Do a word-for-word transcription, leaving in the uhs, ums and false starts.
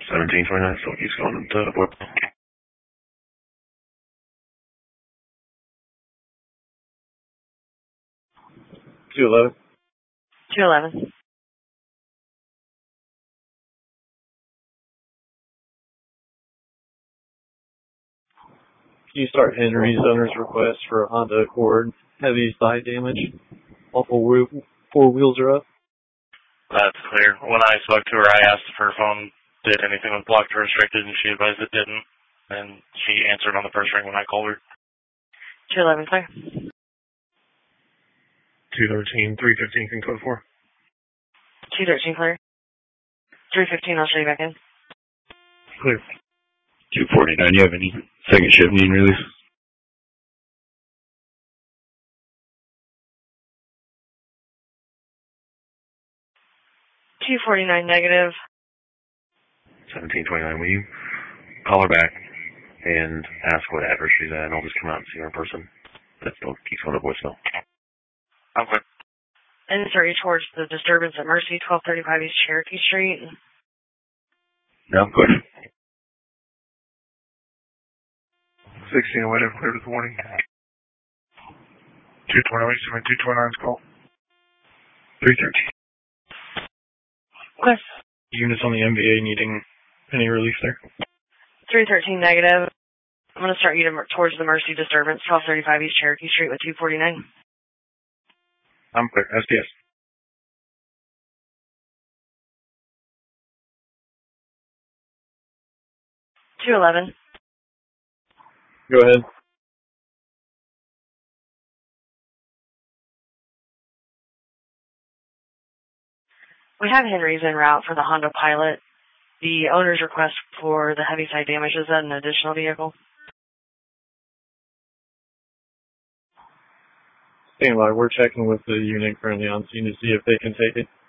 seventeen twenty-nine still keeps going into whip. two eleven. two eleven. Can you start Henry's owner's request for a Honda Accord, heavy side damage? All four, four wheels are up? That's clear. When I spoke to her, I asked if her phone did anything with blocked or restricted, and she advised it didn't. And she answered on the first ring when I called her. two eleven, clear. two thirteen, three fifteen can code four. two thirteen, clear. three fifteen, I'll show you back in. Clear. two forty-nine, you have any second shift need release? two forty-nine, negative. seventeen twenty-nine, will you call her back and ask what address she's at, and I'll just come out and see her in person. That still keeps on the voicemail. I'm good. And sir, you towards the disturbance at Mercy, twelve thirty-five East Cherokee Street. No, good. sixteen, whatever, clear this morning. two twenty-one, two twenty-nine's call. three thirteen. Okay. Units on the M V A needing any relief there? three thirteen, negative. I'm going to start you to, towards the Mercy disturbance, twelve thirty-five East Cherokee Street with two forty-nine. I'm clear. S D S. two eleven. Go ahead. We have Henry's en route for the Honda Pilot. The owner's request for the heavy side damage, is that an additional vehicle? Stand by. We're checking with the unit currently on scene to see if they can take it.